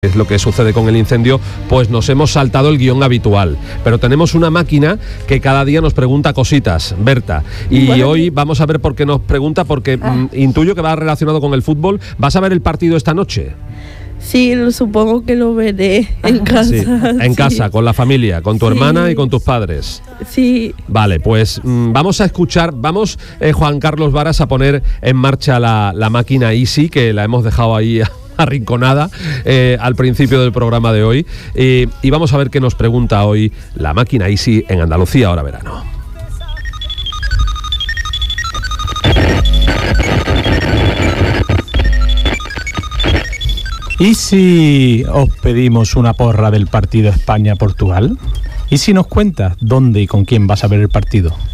es lo que sucede con el incendio, pues nos hemos saltado el guión habitual. Pero tenemos una máquina que cada día nos pregunta cositas, Berta. Y bueno, hoy vamos a ver por qué nos pregunta, porque intuyo que va relacionado con el fútbol. ¿Vas a ver el partido esta noche? Sí, supongo que lo veré en casa. Sí, en casa, con la familia, con tu hermana y con tus padres. Sí. Vale, pues vamos a escuchar, Juan Carlos Varas, a poner en marcha la máquina Easy, que la hemos dejado ahí arrinconada al principio del programa de hoy, y vamos a ver qué nos pregunta hoy la máquina Easy en Andalucía Ahora Verano. ¿Y si os pedimos una porra del partido España-Portugal? ¿Y si nos cuentas dónde y con quién vas a ver el partido?